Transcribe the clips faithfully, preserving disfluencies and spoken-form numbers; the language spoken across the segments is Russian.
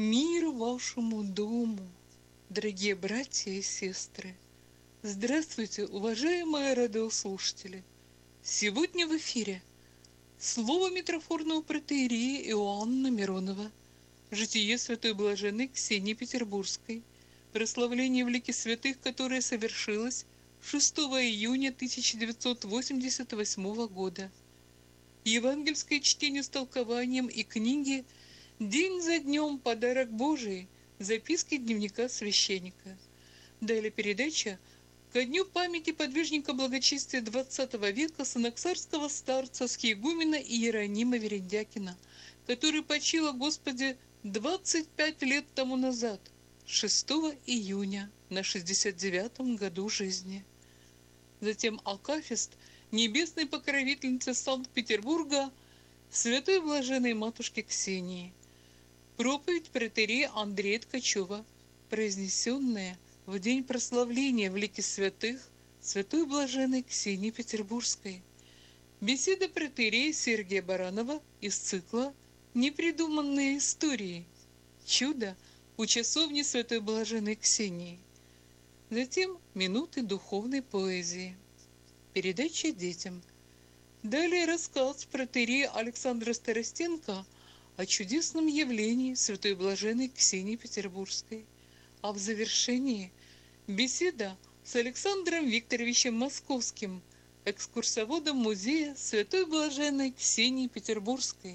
Мир вашему дому, дорогие братья и сестры! Здравствуйте, уважаемые радиослушатели! Сегодня в эфире слово митрофорного протоиерея Иоанна Миронова, житие святой блаженной Ксении Петербургской, прославление в лике святых, которое совершилось шестого июня тысяча девятьсот восемьдесят восьмого года. Евангельское чтение с толкованием и книги «День за днем. Подарок Божий. Записки дневника священника». Далее передача ко дню памяти подвижника благочестия двадцатого века санаксарского старца схиегумена Иеронима Верендякина, который почил о Господе двадцать пять лет тому назад, шестого июня, на шестьдесят девятом году жизни. Затем акафист небесной покровительницы Санкт-Петербурга святой блаженной матушки Ксении. Проповедь протоиерея Андрея Ткачева, произнесенная в день прославления в лике святых святой блаженной Ксении Петербургской. Беседа протоиерея Сергия Баранова из цикла «Непридуманные истории. Чудо у часовни святой блаженной Ксении». Затем минуты духовной поэзии. Передача детям. Далее рассказ протоиерея Александра Старостенко о чудесном явлении святой блаженной Ксении Петербургской. А в завершении беседа с Александром Викторовичем Московским, экскурсоводом музея святой блаженной Ксении Петербургской.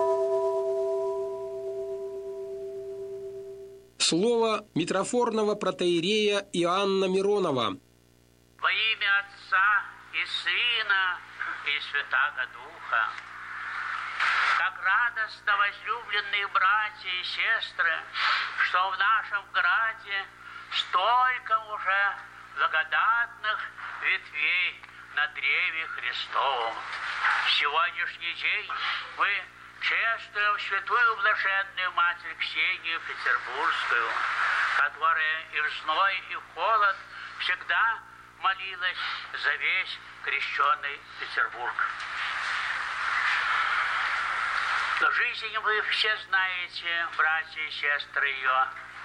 Слово митрофорного протоиерея Иоанна Миронова. Во имя Отца и Сына и Святаго Духа. Как радостно, возлюбленные братья и сестры, что в нашем граде столько уже благодатных ветвей на древе Христовом. В сегодняшний день мы чествуем святую блаженную Матерь Ксению Петербургскую, которая и в зной, и в холод всегда молилась за весь крещенный Петербург. Жизнь вы все знаете, братья и сестры ее.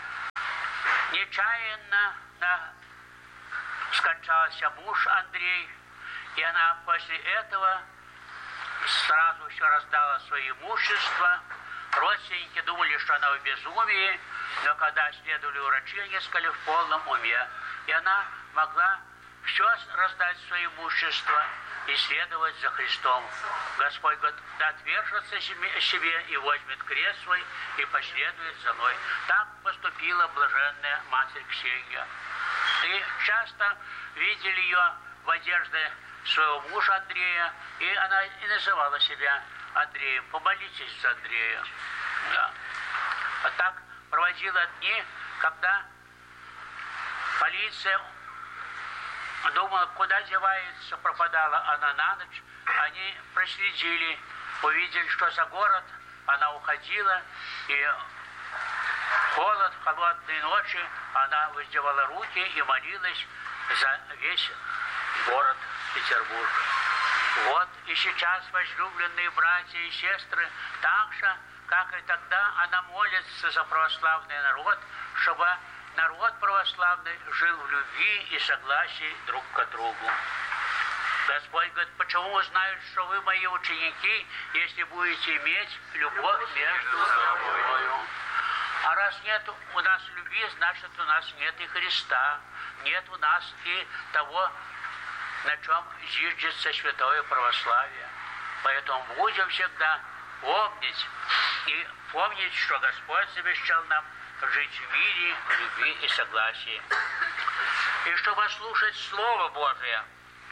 Нечаянно да, скончался муж Андрей, и она после этого сразу все раздала свое имущество. Родственники думали, что она в безумии, но когда следовали урочения, сказали в полном уме. И она могла все раздать свое имущество и следовать за Христом. Господь говорит, да отвержется себе и возьмет крест свой и последует за мной. Так поступила блаженная Матерь Ксения. И часто видели ее в одежде своего мужа Андрея, и она и называла себя Андреем. Помолитесь за Андрея. Да. А так проводила дни, когда полиция думала, куда девается, пропадала она на ночь. Они проследили, увидели, что за город она уходила, и холод, холодные ночи, она воздевала руки и молилась за весь город Петербург. Вот и сейчас, возлюбленные братья и сестры, так же, как и тогда, она молится за православный народ, чтобы народ православный жил в любви и согласии друг к другу. Господь говорит, почему узнают, что вы мои ученики, если будете иметь любовь между собой? А раз нет у нас любви, значит, у нас нет и Христа, нет у нас и того, на чем зиждется святое православие. Поэтому будем всегда помнить и помнить, что Господь завещал нам жить в мире, любви и согласии. И чтобы слушать Слово Божие,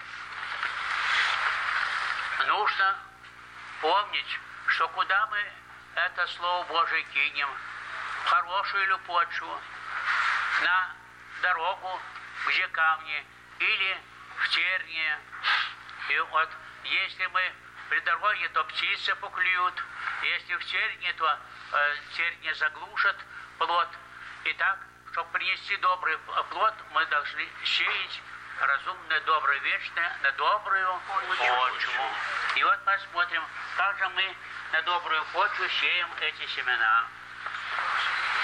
нужно помнить, что куда мы это Слово Божие кинем, в хорошую или почву, на дорогу, где камни, или в тернии. И вот если мы при дороге, то птицы поклюют, если в тернии, то э, тернии заглушат плод. И так, чтобы принести добрый плод, мы должны сеять разумное, доброе, вечное на добрую почву. И вот посмотрим, как же мы на добрую почву сеем эти семена.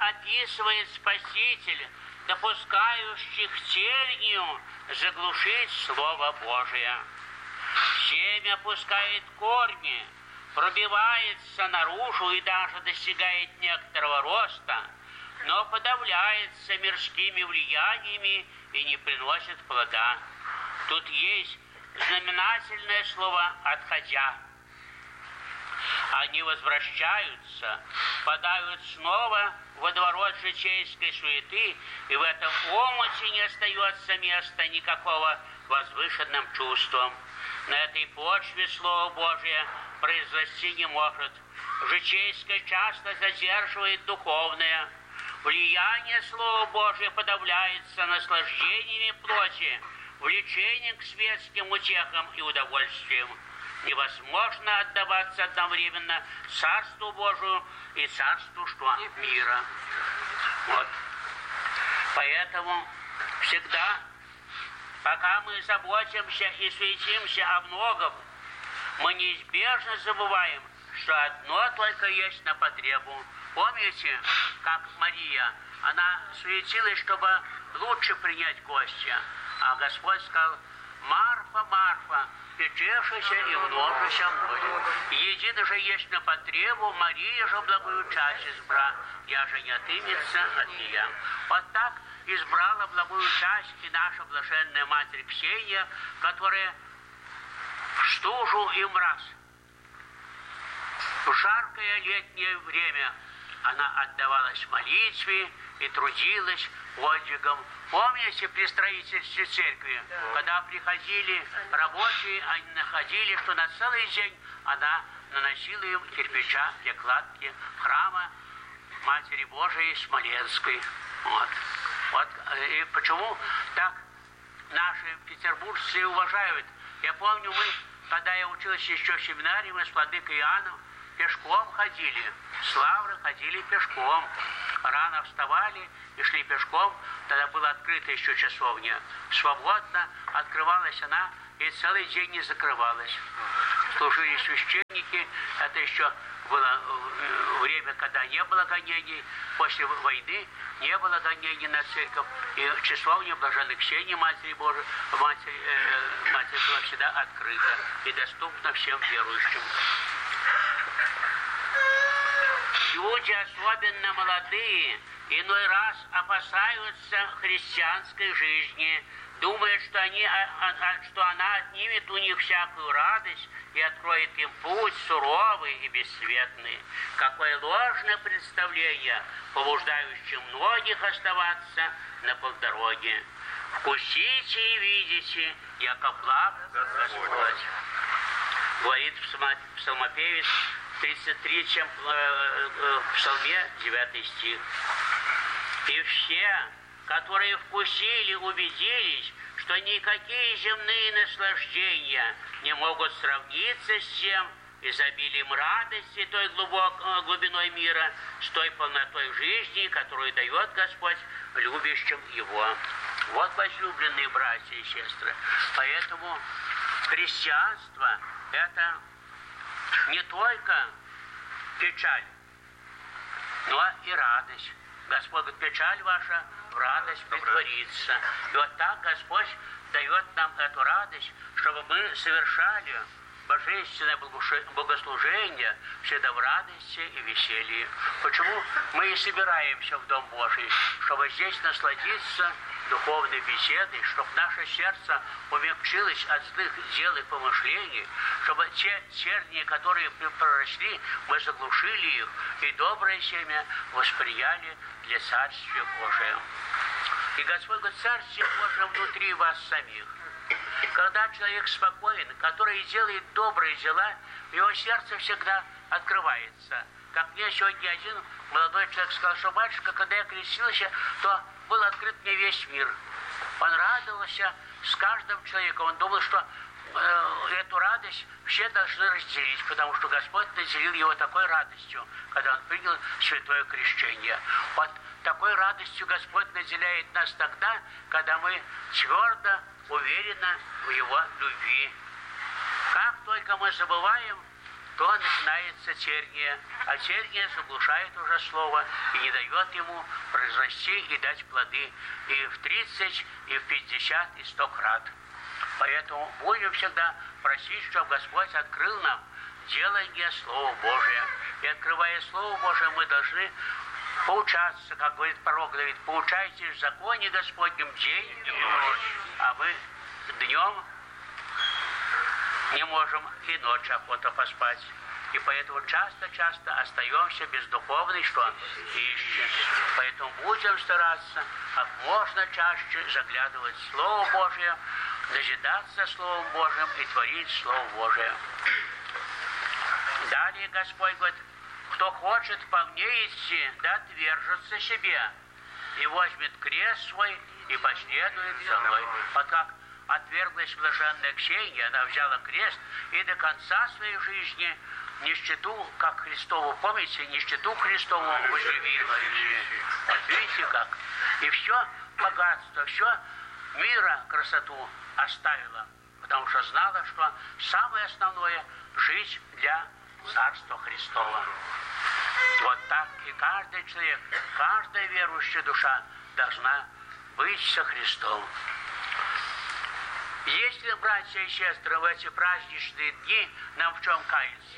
описывает Спаситель, допускающих тернию заглушить Слово Божие. Семя пускает корни, пробивается наружу и даже достигает некоторого роста, но подавляется мирскими влияниями и не приносит плода. Тут есть знаменательное слово «отходя». Они возвращаются, падают снова в водоворот житейской суеты, и в этом омуте не остается места никакого возвышенным чувствам. На этой почве Слово Божие произрасти не может. Житейское часто задерживает духовное. Влияние Слова Божия подавляется наслаждениями плоти, влечением к светским утехам и удовольствиям. Невозможно отдаваться одновременно Царству Божию и Царству что? Мира. Вот. Поэтому всегда, пока мы заботимся и суетимся о многом, мы неизбежно забываем, что одно только есть на потребу. Помните, как Мария, она суетилась, чтобы лучше принять гостя, а Господь сказал: «Марфа, Марфа, печешися и множися мною. Едино же есть на потребу, Мария же благую часть избра, я же не отымется от нее». Вот так избрала благую часть и наша блаженная Матерь Ксения, которая в стужу и мраз, в жаркое летнее время она отдавалась молитве и трудилась подвигом. Помните при строительстве церкви, да. Когда приходили рабочие, они находили, что на целый день она наносила им кирпича для кладки храма Матери Божией Смоленской. Вот. Вот. И почему так наши петербуржцы уважают? Я помню, мы, когда я учился еще в семинарии, мы с владыкой Иоанном пешком ходили, с Лавры ходили пешком. Рано вставали и шли пешком. Тогда была открыта еще часовня. Свободно открывалась она и целый день не закрывалась. Служили священники. Это еще было время, когда не было гонений. После войны не было гонений на церковь. И часовня Блаженной Ксении, Матери Божией, Матери, э, Матери была всегда открыта и доступна всем верующим. Люди, особенно молодые, иной раз опасаются христианской жизни, думают, что, они, что она отнимет у них всякую радость и откроет им путь суровый и бесцветный. Какое ложное представление, побуждающее многих оставаться на полдороге. Вкусите и видите, яко благ Господь. Говорит псалмопевец в тридцать третьем псалме, девятый стих. И все, которые вкусили, убедились, что никакие земные наслаждения не могут сравниться с тем изобилием радости, той глубокой глубиной мира, с той полнотой жизни, которую дает Господь любящим Его. Вот, возлюбленные братья и сестры, поэтому христианство – это не только печаль, но и радость. Господь говорит: печаль ваша в радость претворится. И вот так Господь дает нам эту радость, чтобы мы совершали божественное богослужение всегда в радости и веселье. Почему мы и собираемся в Дом Божий? Чтобы здесь насладиться духовной беседой, чтобы наше сердце умягчилось от злых дел и помышлений, чтобы те тернии, которые проросли, мы заглушили их, и доброе семя восприяли для Царствия Божия. И Господь говорит: Царствие Божие внутри вас самих. Когда человек спокоен, который делает добрые дела, его сердце всегда открывается. Как мне сегодня один молодой человек сказал, что: батюшка, когда я крестился, то был открыт мне весь мир. Он радовался с каждым человеком. Он думал, что э, эту радость все должны разделить, потому что Господь наделил его такой радостью, когда он принял святое крещение. Вот такой радостью Господь наделяет нас тогда, когда мы твердо уверены в Его любви. Как только мы забываем то начинается терния, а терния заглушает уже слово и не дает ему произрасти и дать плоды и в тридцать, и в пятьдесят, и сто крат. Поэтому будем всегда просить, чтобы Господь открыл нам делание Слова Божия. И открывая Слово Божие, мы должны поучаться, как говорит пророк Давид, поучайтесь в законе Господнем день и ночь, а мы днем не можем и ночь охота поспать. И поэтому часто-часто остаемся без духовной, что ищем. Поэтому будем стараться как можно чаще заглядывать в Слово Божие, назидаться Словом Божьим и творить Слово Божие. Далее Господь говорит, кто хочет по мне идти, да отвержется себе, и возьмет крест свой, и последует за мной. Вот как отверглась блаженная Ксения, она взяла крест, и до конца своей жизни нищету, как Христову, помните, нищету Христову возлюбила. Вот видите как? И все богатство, все мира, красоту оставила, потому что знала, что самое основное – жить для Царства Христова. Вот так и каждый человек, каждая верующая душа должна быть со Христом. Если, братья и сестры, в эти праздничные дни нам в чем каяться?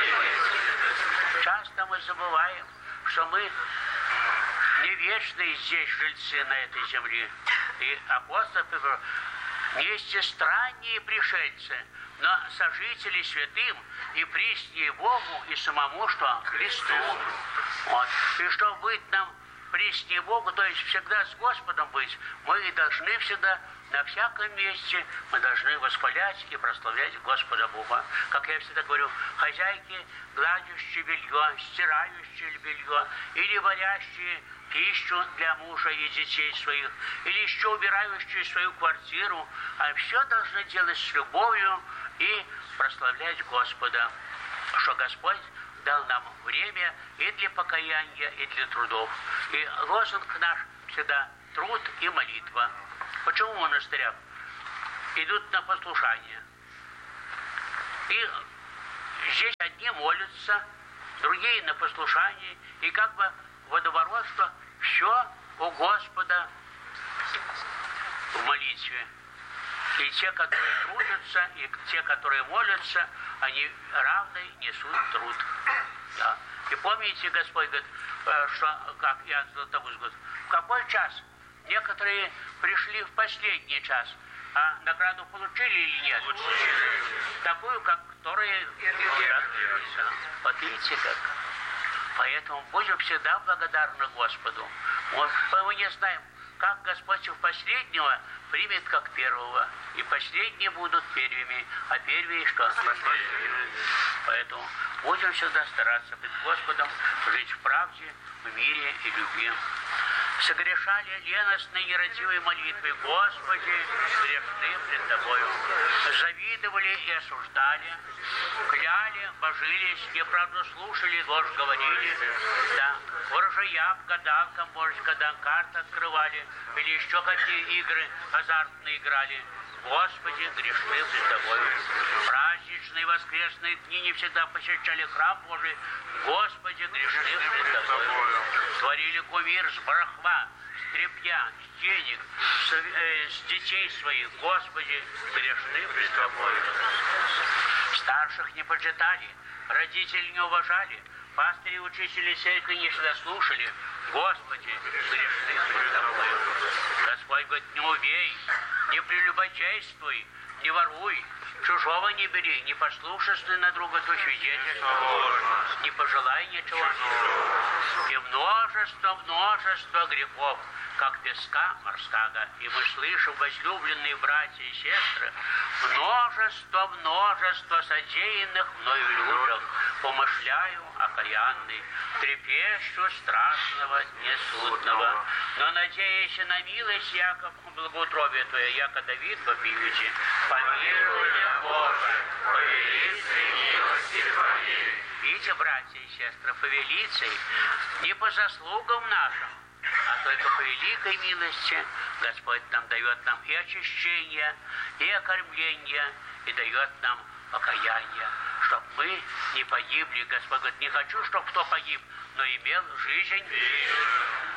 Часто мы забываем, что мы не вечные здесь жильцы на этой земле. И апостол Петр, вместе странние пришельцы, но сожители святым и приснее Богу и самому, что Христу. Вот. И чтобы быть нам приснее Богу, то есть всегда с Господом быть, мы и должны всегда на всяком месте, мы должны восхвалять и прославлять Господа Бога. Как я всегда говорю, хозяйки, гладящие белье, стирающие белье, или варящие пищу для мужа и детей своих, или еще убирающие свою квартиру, а все должны делать с любовью и прославлять Господа, что Господь дал нам время и для покаяния, и для трудов. И лозунг наш всегда труд и молитва. Почему в монастырях идут на послушание? И здесь одни молятся, другие на послушании, и как бы водоворот, что все у Господа в молитве. И те, которые трудятся, и те, которые молятся, они равно несут труд. Да. И помните, Господь говорит, что, как Иоанн Златоуст говорит, в какой час? Некоторые пришли в последний час, а награду получили или нет? Такую, как которые... Вот видите как? Поэтому будем всегда благодарны Господу. Вот, мы не знаем, как Господь в последнего примет как первого. И последние будут первыми, а первые что? Последними. Поэтому будем всегда стараться перед Господом жить в правде, в мире и любви. Согрешали леностные нерадивые молитвы, Господи, грешны пред Тобою. Завидовали и осуждали, кляли, божились, неправду слушали, ложь говорили, да, ворожаям, гадалкам, может, когда карты открывали, или еще какие игры азартные играли. Господи, грешны пред Тобою. Праздничные воскресные дни не всегда посещали храм Божий. Господи, грешны пред Тобою. Творили кумир с барахва, с тряпья, с денег, с, э, с детей своих. Господи, грешны пред Тобою. Старших не почитали, родителей не уважали, пастыри и учители церкви не всегда слушали. Господи, грешны пред Тобою. Господь говорит, не убей, не прелюбодействуй, не воруй, чужого не бери, не послушайся на друга, то свидетельство, не пожелай ничего. И множество, множество грехов, как песка морского. И мы слышим, возлюбленные братья и сестры, множество, множество содеянных мною людях, помышляю окаянный, трепещу страшного несудного. Но, надеясь на милость, Яков, благоутробие Твое, яко Давид вопиюще, помилуй меня, Боже, по велицей милости Твоей. Видите, братья и сестры, по велицей, не по заслугам нашим, а только по великой милости Господь нам дает нам и очищение, и окормление, и дает нам покаяние, чтобы мы не погибли. Господь говорит, не хочу, чтобы кто погиб, но имел жизнь.